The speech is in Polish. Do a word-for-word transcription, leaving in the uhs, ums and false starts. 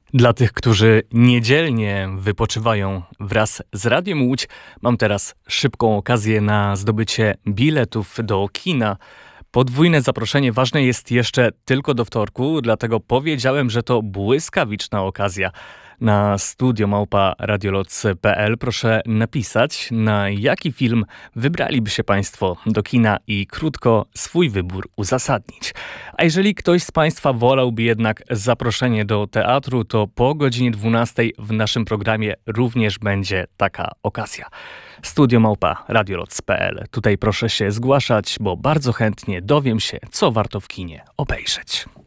Dla tych, którzy niedzielnie wypoczywają wraz z Radiem Łódź, mam teraz szybką okazję na zdobycie biletów do kina. Podwójne zaproszenie ważne jest jeszcze tylko do wtorku, dlatego powiedziałem, że to błyskawiczna okazja. Na studio małpa radioloc kropka pe el proszę napisać, na jaki film wybraliby się Państwo do kina i krótko swój wybór uzasadnić. A jeżeli ktoś z Państwa wolałby jednak zaproszenie do teatru, to po godzinie dwunastej w naszym programie również będzie taka okazja. Studio małpa radioloc kropka pe el. Tutaj proszę się zgłaszać, bo bardzo chętnie dowiem się, co warto w kinie obejrzeć.